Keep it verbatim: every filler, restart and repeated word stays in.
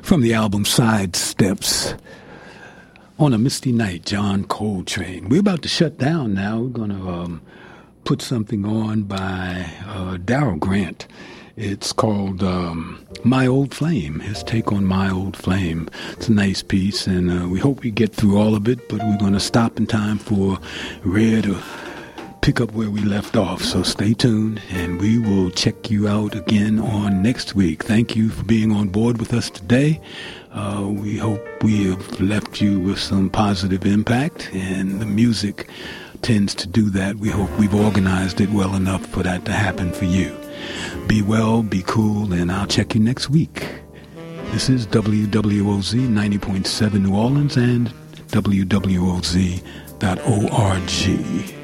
From the album Side Steps, On a Misty Night, John Coltrane. We're about to shut down now. We're going to um, put something on by uh, Daryl Grant. It's called um, My Old Flame, his take on My Old Flame. It's a nice piece, and uh, we hope we get through all of it, but we're going to stop in time for Red to pick up where we left off. So stay tuned, and we will check you out again on next week. Thank you for being on board with us today. Uh, we hope we have left you with some positive impact, and the music tends to do that. We hope we've organized it well enough for that to happen for you. Be well, be cool, and I'll check you next week. This is W W O Z ninety point seven New Orleans and W W O Z dot org.